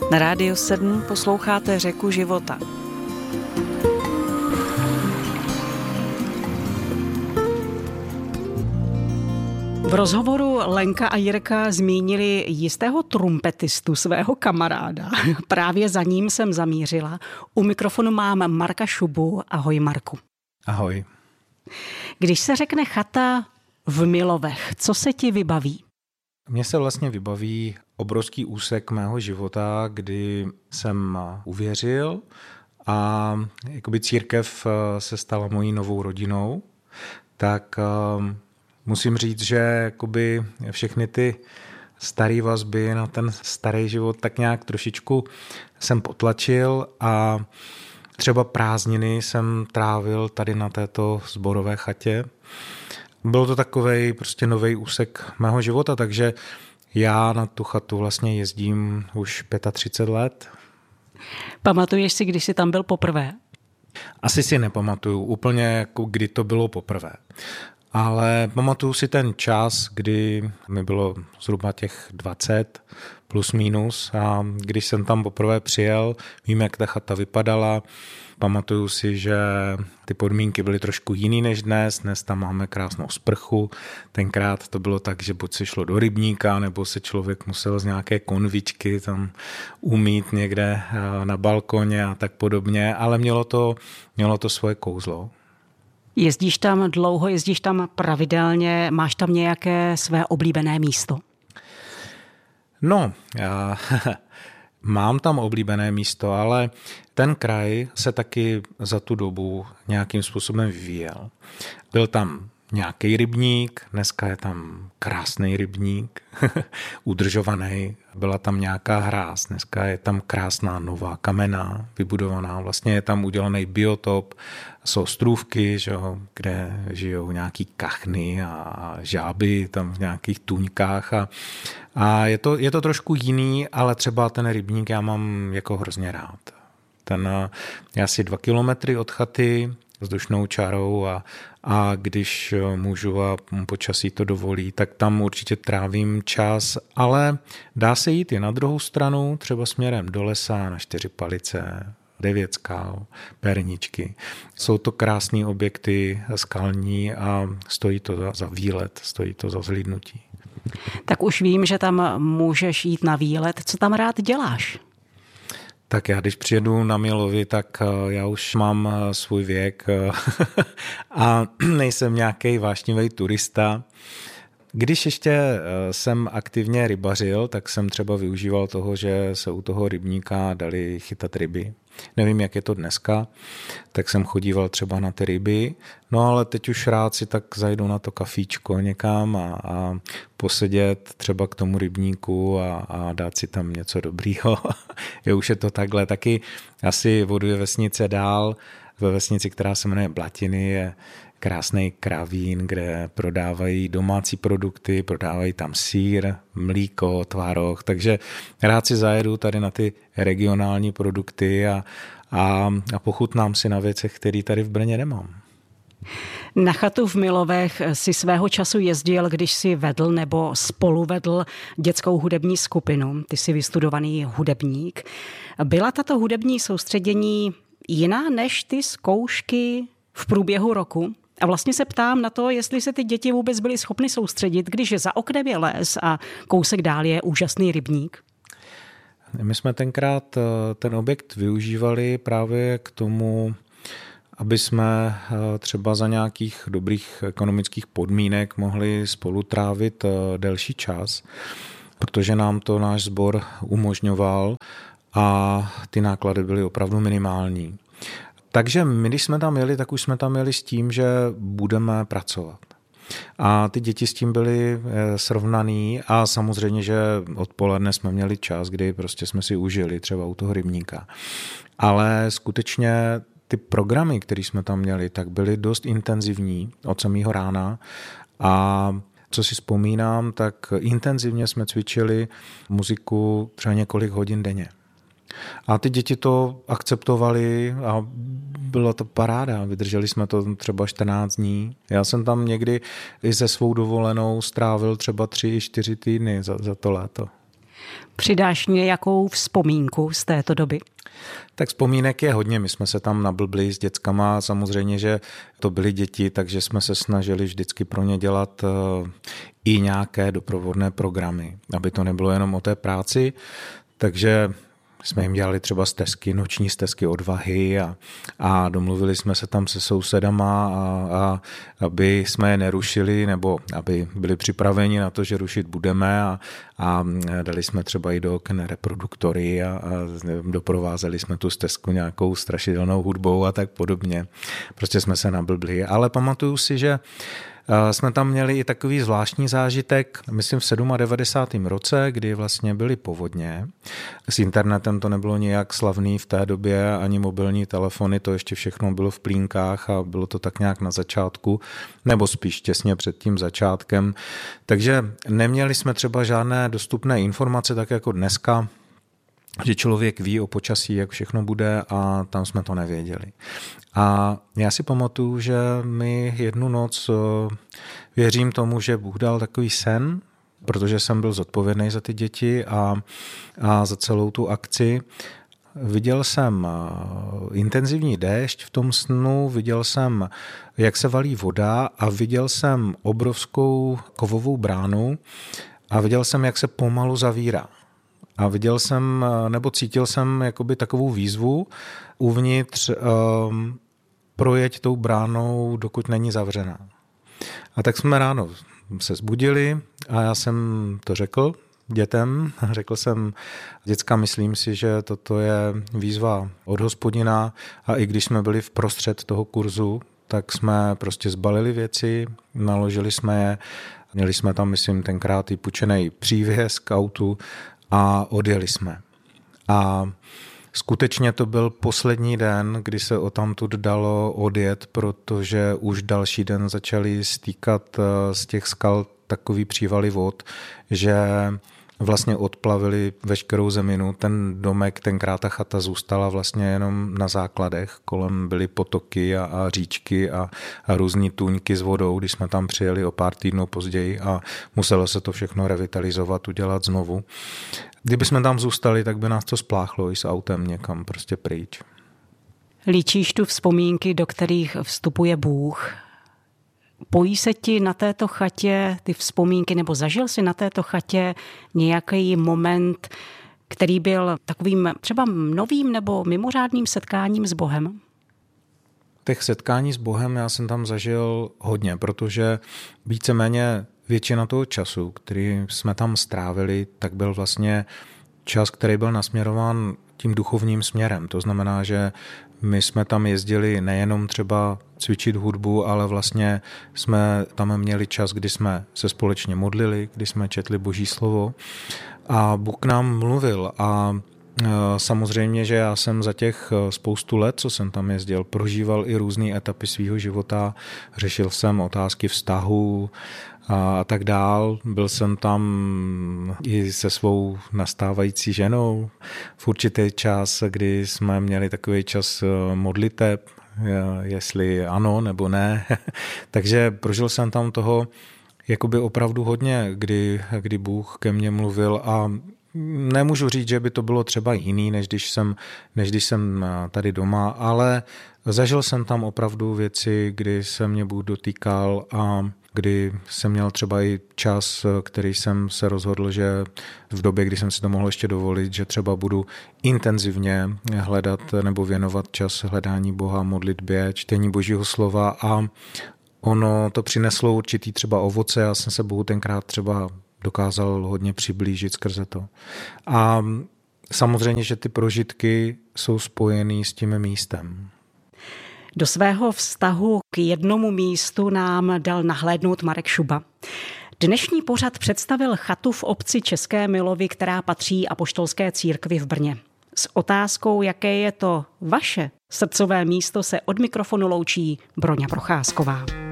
Na Rádiu 7 posloucháte Řeku života. V rozhovoru Lenka a Jirka zmínili jistého trumpetistu, svého kamaráda. Právě za ním jsem zamířila. U mikrofonu mám Marka Šubu. Ahoj, Marku. Ahoj. Když se řekne chata v Milovech, co se ti vybaví? Mně se vlastně vybaví obrovský úsek mého života, kdy jsem uvěřil a jakoby církev se stala mojí novou rodinou. Tak musím říct, že jakoby všechny ty staré vazby na ten starý život tak nějak trošičku jsem potlačil a třeba prázdniny jsem trávil tady na této sborové chatě. Byl to takovej prostě nový úsek mého života, takže já na tu chatu vlastně jezdím už 35 let. Pamatuješ si, když jsi tam byl poprvé? Asi si nepamatuju úplně, jako kdy to bylo poprvé. Ale pamatuju si ten čas, kdy mi bylo zhruba těch 20 plus minus a když jsem tam poprvé přijel, vím, jak ta chata vypadala. Pamatuju si, že ty podmínky byly trošku jiný než dnes. Dnes tam máme krásnou sprchu. Tenkrát to bylo tak, že buď se šlo do rybníka, nebo se člověk musel z nějaké konvičky tam umýt někde na balkoně a tak podobně, ale mělo to svoje kouzlo. Jezdíš tam dlouho, jezdíš tam pravidelně, máš tam nějaké své oblíbené místo? No, já mám tam oblíbené místo, ale ten kraj se taky za tu dobu nějakým způsobem vyvíjel. Byl tam nějaký rybník, dneska je tam krásný rybník, udržovaný, byla tam nějaká hráz, dneska je tam krásná nová kamenná, vybudovaná, vlastně je tam udělaný biotop, jsou ostrůvky, kde žijou nějaký kachny a žáby tam v nějakých tuňkách a je to trošku jiný, ale třeba ten rybník já mám jako hrozně rád. Ten je asi 2 kilometry od chaty vzdušnou čarou a když můžu a počasí to dovolí, tak tam určitě trávím čas, ale dá se jít i na druhou stranu, třeba směrem do lesa na 4 palice, 9 skal, perničky. Jsou to krásné objekty skalní a stojí to za výlet, stojí to za zhlídnutí. Tak už vím, že tam můžeš jít na výlet. Co tam rád děláš? Tak já, když přijedu na Milovy, tak já už mám svůj věk a nejsem nějaký vášnivý turista. Když ještě jsem aktivně rybařil, tak jsem třeba využíval toho, že se u toho rybníka dali chytat ryby. Nevím, jak je to dneska, tak jsem chodíval třeba na ty ryby, no ale teď už rád si tak zajdu na to kafíčko někam a posedět třeba k tomu rybníku a dát si tam něco dobrýho. Už je to takhle, taky asi o 2 vesnice dál, ve vesnici, která se jmenuje Blatiny, je krásný kravín, kde prodávají domácí produkty, prodávají tam sýr, mlíko, tvároh, takže rád si zajedu tady na ty regionální produkty a pochutnám si na věcech, které tady v Brně nemám. Na chatu v Milovech si svého času jezdil, když si vedl nebo spoluvedl dětskou hudební skupinu. Ty jsi vystudovaný hudebník. Byla tato hudební soustředění jiná než ty zkoušky v průběhu roku? A vlastně se ptám na to, jestli se ty děti vůbec byly schopny soustředit, když za oknem je les a kousek dál je úžasný rybník. My jsme tenkrát ten objekt využívali právě k tomu, aby jsme třeba za nějakých dobrých ekonomických podmínek mohli spolu trávit delší čas, protože nám to náš sbor umožňoval a ty náklady byly opravdu minimální. Takže my, když jsme tam jeli, tak už jsme tam jeli s tím, že budeme pracovat. A ty děti s tím byly srovnaný a samozřejmě, že odpoledne jsme měli čas, kdy prostě jsme si užili třeba u toho rybníka. Ale skutečně ty programy, které jsme tam měli, tak byly dost intenzivní od samého rána a co si vzpomínám, tak intenzivně jsme cvičili muziku třeba několik hodin denně. A ty děti to akceptovali a byla to paráda. Vydrželi jsme to třeba 14 dní. Já jsem tam někdy i se svou dovolenou strávil třeba 3-4 týdny za to léto. Přidáš nějakou vzpomínku z této doby? Tak vzpomínek je hodně, my jsme se tam nablbli s dětskama, samozřejmě, že to byly děti, takže jsme se snažili vždycky pro ně dělat i nějaké doprovodné programy, aby to nebylo jenom o té práci, takže jsme jim dělali třeba stezky, noční stezky odvahy a domluvili jsme se tam se sousedama, a aby jsme je nerušili, nebo aby byli připraveni na to, že rušit budeme a dali jsme třeba i do oken reproduktory a doprovázeli jsme tu stezku nějakou strašidelnou hudbou a tak podobně. Prostě jsme se nablbli, ale pamatuju si, že jsme tam měli i takový zvláštní zážitek, myslím v 97. roce, kdy vlastně byly povodně. S internetem to nebylo nijak slavný v té době, ani mobilní telefony, to ještě všechno bylo v plínkách a bylo to tak nějak na začátku, nebo spíš těsně před tím začátkem. Takže neměli jsme třeba žádné dostupné informace, tak jako dneska, že člověk ví o počasí, jak všechno bude, a tam jsme to nevěděli. A já si pamatuju, že mi jednu noc, věřím tomu, že Bůh dal takový sen, protože jsem byl zodpovědný za ty děti a za celou tu akci. Viděl jsem intenzivní déšť v tom snu, viděl jsem, jak se valí voda a viděl jsem obrovskou kovovou bránu a viděl jsem, jak se pomalu zavírá. A viděl jsem, nebo cítil jsem jakoby takovou výzvu uvnitř, projeď tou bránou, dokud není zavřená. A tak jsme ráno se zbudili a já jsem to řekl dětem. Řekl jsem, děcka, myslím si, že toto je výzva od Hospodina, a i když jsme byli v prostřed toho kurzu, tak jsme prostě zbalili věci, naložili jsme je, měli jsme tam, myslím, tenkrát i půjčenej přívěs k autu a odjeli jsme. A skutečně to byl poslední den, kdy se odtamtud dalo odjet, protože už další den začaly stýkat z těch skal takový přívaly vod, že vlastně odplavili veškerou zeminu. Ten domek, tenkrát ta chata zůstala vlastně jenom na základech. Kolem byly potoky a říčky a různý tůňky s vodou, když jsme tam přijeli o pár týdnů později a muselo se to všechno revitalizovat, udělat znovu. Kdyby jsme tam zůstali, tak by nás to spláchlo i s autem někam prostě pryč. Líčíš tu vzpomínky, do kterých vstupuje Bůh. Pojí se ti na této chatě ty vzpomínky, nebo zažil jsi na této chatě nějaký moment, který byl takovým třeba novým nebo mimořádným setkáním s Bohem? Těch setkání s Bohem já jsem tam zažil hodně, protože víceméně většina toho času, který jsme tam strávili, tak byl vlastně čas, který byl nasměrován tím duchovním směrem. To znamená, že my jsme tam jezdili nejenom třeba cvičit hudbu, ale vlastně jsme tam měli čas, kdy jsme se společně modlili, kdy jsme četli Boží slovo a Bůh k nám mluvil. A samozřejmě, že já jsem za těch spoustu let, co jsem tam jezdil, prožíval i různé etapy svého života. Řešil jsem otázky vztahu a tak dál. Byl jsem tam i se svou nastávající ženou v určitý čas, kdy jsme měli takový čas modliteb, jestli ano nebo ne. Takže prožil jsem tam toho jakoby opravdu hodně, kdy Bůh ke mně mluvil, a nemůžu říct, že by to bylo třeba jiný, než když jsem tady doma, ale zažil jsem tam opravdu věci, kdy se mě Bůh dotýkal a kdy jsem měl třeba i čas, který jsem se rozhodl, že v době, kdy jsem si to mohl ještě dovolit, že třeba budu intenzivně hledat nebo věnovat čas hledání Boha, modlitbě, čtení Božího slova, a ono to přineslo určitý třeba ovoce. Já jsem se Bohu tenkrát třeba dokázal hodně přiblížit skrze to. A samozřejmě, že ty prožitky jsou spojený s tím místem. Do svého vztahu k jednomu místu nám dal nahlédnout Marek Šuba. Dnešní pořad představil chatu v obci České Milovy, která patří Apoštolské církvi v Brně. S otázkou, jaké je to vaše srdcové místo, se od mikrofonu loučí Broňa Procházková.